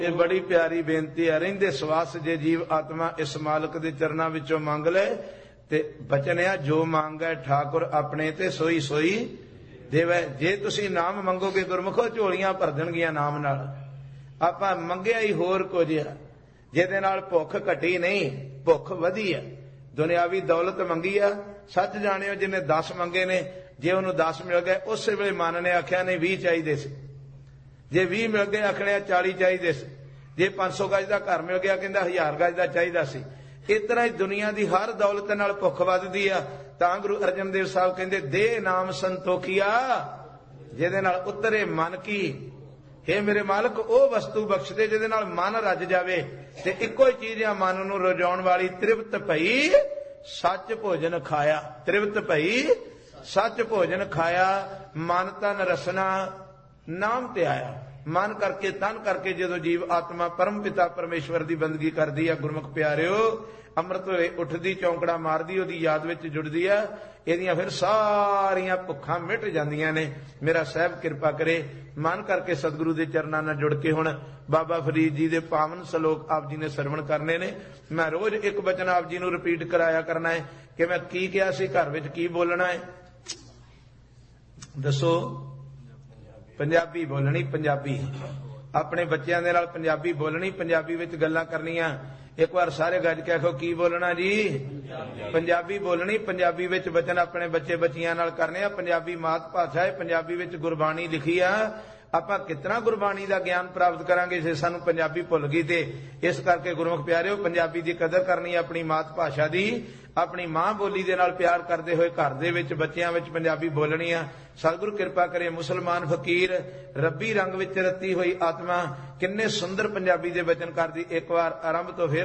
ਇਹ ਬੜੀ ਪਿਆਰੀ ਬੇਨਤੀ ਹੈ। ਰਹਿੰਦੇ ਸਵਾਸ ਜੇ ਜੀਵ ਆਤਮਾ ਇਸ ਮਾਲਕ ਦੇ ਚਰਨਾਂ ਵਿੱਚੋਂ ਮੰਗ ਲੈ ਤੇ ਬਚਨ ਆ ਜੋ ਮੰਗੈ ਠਾਕੁਰ ਆਪਣੇ ਤੇ ਸੋਈ ਸੋਈ ਦੇਵੈ। ਜੇ ਤੁਸੀਂ ਨਾਮ ਮੰਗੋਗੇ ਗੁਰਮੁਖੋ ਝੋਲੀਆਂ ਭਰ ਦੇਣਗੀਆਂ ਨਾਮ ਨਾਲ। ਆਪਾਂ ਮੰਗਿਆ ਹੀ ਹੋਰ ਕੁਝ ਆ ਜਿਹਦੇ ਨਾਲ ਭੁੱਖ ਘਟੀ ਨਹੀਂ, ਭੁੱਖ ਵਧੀ ਆ। ਦੁਨਿਆਵੀ ਦੌਲਤ ਮੰਗੀ ਆ, ਸੱਚ ਜਾਣਿਓ ਜਿਹਨੇ 10 ਮੰਗੇ ਨੇ, ਜੇ ਉਹਨੂੰ 10 ਮਿਲ ਗਏ ਉਸੇ ਵੇਲੇ ਮਨ ਨੇ ਆਖਿਆ ਨਹੀਂ 20 ਚਾਹੀਦੇ ਸੀ। ਜੇ 20 ਮਿਲ ਗਏ ਆਖਣਿਆ 40 ਚਾਹੀਦੇ ਸੀ। ਜੇ 500 ਗਜ ਦਾ ਘਰ ਮਿਲ ਗਿਆ ਕਹਿੰਦਾ 1000 ਗਜ ਦਾ ਚਾਹੀਦਾ ਸੀ। ਇਸ ਤਰ੍ਹਾਂ ਹੀ ਦੁਨੀਆ ਦੀ ਹਰ ਦੌਲਤ ਨਾਲ ਭੁੱਖ ਵੱਧਦੀ ਆ। ਤਾਂ ਗੁਰੂ ਅਰਜਨ ਦੇਵ ਸਾਹਿਬ ਕਹਿੰਦੇ ਦੇ ਨਾਮ ਸੰਤੋਖੀਆ, ਜਿਹਦੇ ਨਾਲ ਉਤਰੇ ਮਨ ਕੀ। ਹੇ ਮੇਰੇ ਮਾਲਕ ਉਹ ਵਸਤੂ ਬਖਸ਼ ਦੇ ਜਿਹਦੇ ਨਾਲ ਮਨ ਰੱਜ ਜਾਵੇ। ਤੇ ਇੱਕੋ ਹੀ ਚੀਜ਼ ਆ ਮਨ ਨੂੰ ਰਜਾਉਣ ਵਾਲੀ, ਤ੍ਰਿਪਤ ਭਈ ਸੱਚ ਭੋਜਨ ਖਾਇਆ। ਤ੍ਰਿਪਤ ਭਈ ਸੱਚ ਭੋਜਨ ਖਾਇਆ। ਮਨ ਤਨ ਰਸਨਾ ਨਾਮ ਤੇ ਆਇਆ। ਮਨ ਕਰਕੇ ਤਨ ਕਰਕੇ ਜਦੋਂ ਜੀਵ ਆਤਮਾ ਪਰਮ ਪਿਤਾ ਪਰਮੇਸ਼ਵਰ ਦੀ ਬੰਦਗੀ ਕਰਦੀ ਆ ਗੁਰਮੁਖ ਪਿਆਰਿਓ, ਅੰਮ੍ਰਿਤ ਵੇਲੇ ਉੱਠਦੀ ਚੌਂਕੜਾ ਮਾਰਦੀ ਉਹਦੀ ਯਾਦ ਵਿੱਚ ਜੁੜਦੀ ਆ, ਇਹਦੀਆਂ ਫਿਰ ਸਾਰੀਆਂ ਭੁੱਖਾਂ ਮਿਟ ਜਾਂਦੀਆਂ ਨੇ। ਮੇਰਾ ਸਾਹਿਬ ਕਿਰਪਾ ਕਰੇ। ਮਨ ਕਰਕੇ ਸਤਿਗੁਰੂ ਦੇ ਚਰਨਾਂ ਨਾਲ ਜੁੜ ਕੇ ਹੁਣ ਬਾਬਾ ਫਰੀਦ ਜੀ ਦੇ ਪਾਵਨ ਸ਼ਲੋਕ ਆਪ ਜੀ ਨੇ ਸਰਵਣ ਕਰਨੇ ਨੇ। ਮੈਂ ਰੋਜ਼ ਇੱਕ ਬਚਨ ਆਪ ਜੀ ਨੂੰ ਰਿਪੀਟ ਕਰਾਇਆ ਕਰਨਾ ਹੈ ਕਿ ਮੈਂ ਕੀ ਕਿਹਾ ਸੀ, ਘਰ ਵਿੱਚ ਕੀ ਬੋਲਣਾ ਹੈ। ਦੱਸੋ? ਪੰਜਾਬੀ ਬੋਲਣੀ, ਪੰਜਾਬੀ ਆਪਣੇ ਬੱਚਿਆਂ ਦੇ ਨਾਲ ਪੰਜਾਬੀ ਬੋਲਣੀ, ਪੰਜਾਬੀ ਵਿੱਚ ਗੱਲਾਂ ਕਰਨੀਆਂ। ਇੱਕ ਵਾਰ ਸਾਰੇ ਗੱਜ ਕੇ ਆਖੋ ਕੀ ਬੋਲਣਾ ਜੀ? ਪੰਜਾਬੀ ਬੋਲਣੀ। ਪੰਜਾਬੀ ਵਿੱਚ ਬਚਨ ਆਪਣੇ ਬੱਚੇ ਬੱਚੀਆਂ ਨਾਲ ਕਰਨੇ ਆ। ਪੰਜਾਬੀ ਮਾਤ ਭਾਸ਼ਾ ਹੈ, ਪੰਜਾਬੀ ਵਿੱਚ ਗੁਰਬਾਣੀ ਲਿਖੀ ਆ। ਆਪਾਂ ਕਿਤਨਾ ਗੁਰਬਾਣੀ ਦਾ ਗਿਆਨ ਪ੍ਰਾਪਤ ਕਰਾਂਗੇ ਜੇ ਸਾਨੂੰ ਪੰਜਾਬੀ ਭੁੱਲ ਗਈ। ਤੇ ਇਸ ਕਰਕੇ ਗੁਰਮੁਖ ਪਿਆਰਿਓ ਪੰਜਾਬੀ ਦੀ ਕਦਰ ਕਰਨੀ, ਆਪਣੀ ਮਾਤ ਭਾਸ਼ਾ ਦੀ, ਆਪਣੀ ਮਾਂ ਬੋਲੀ ਦੇ ਨਾਲ ਪਿਆਰ ਕਰਦੇ ਹੋਏ ਘਰ ਦੇ ਵਿੱਚ ਬੱਚਿਆਂ ਵਿੱਚ ਪੰਜਾਬੀ ਬੋਲਣੀ ਆ। ਸਤਿਗੁਰੂ ਕਿਰਪਾ ਕਰੇ। ਮੁਸਲਮਾਨ ਫਕੀਰ ਰੱਬੀ ਰੰਗ ਵਿੱਚ ਰਤੀ ਹੋਈ ਆਤਮਾ ਕਿੰਨੇ ਸੁੰਦਰ ਪੰਜਾਬੀ ਦੇ ਬਚਨ ਕਰਦੀ। ਇੱਕ ਵਾਰ ਆਰੰਭ ਤੋਂ ਫਿਰ